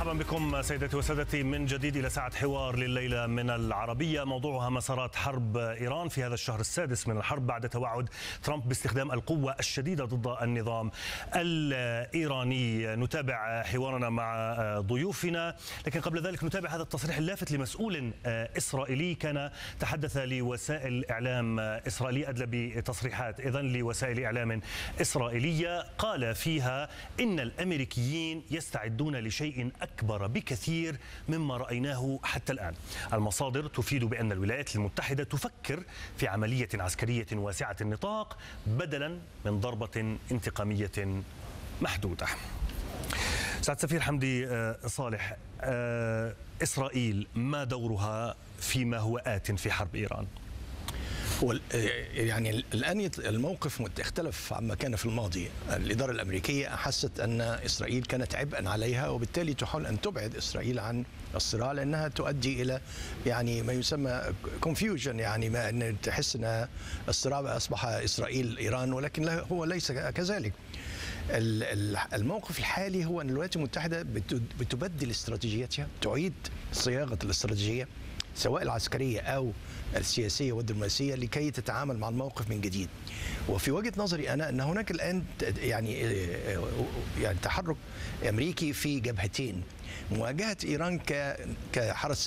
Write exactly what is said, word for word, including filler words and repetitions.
مرحبا بكم سيداتي وسادتي من جديد إلى ساعة حوار لليلة من العربية، موضوعها مسارات حرب إيران في هذا الشهر السادس من الحرب بعد توعد ترامب باستخدام القوة الشديدة ضد النظام الإيراني. نتابع حوارنا مع ضيوفنا، لكن قبل ذلك نتابع هذا التصريح اللافت لمسؤول إسرائيلي كان تحدث لوسائل إعلام إسرائيلية، أدلى بتصريحات إذن لوسائل إعلام إسرائيلية قال فيها إن الأمريكيين يستعدون لشيء أكبر بكثير مما رأيناه حتى الآن. المصادر تفيد بأن الولايات المتحدة تفكر في عملية عسكرية واسعة النطاق بدلا من ضربة انتقامية محدودة. سعد سفير حمدي صالح، إسرائيل ما دورها فيما هو آت في حرب إيران؟ يعني الآن الموقف اختلف عما كان في الماضي. الإدارة الأمريكية أحست أن إسرائيل كانت عبئا عليها، وبالتالي تحاول أن تبعد إسرائيل عن الصراع، لأنها تؤدي إلى يعني ما يسمى confusion، يعني ما أن تحس أن الصراع أصبح إسرائيل إيران، ولكن هو ليس كذلك. الموقف الحالي هو أن الولايات المتحدة بتبدل استراتيجيتها، تعيد صياغة الاستراتيجية سواء العسكرية أو السياسية والدبلوماسية لكي تتعامل مع الموقف من جديد. وفي وجهة نظري أنا أن هناك الآن يعني يعني تحرك أمريكي في جبهتين: مواجهة إيران كحرس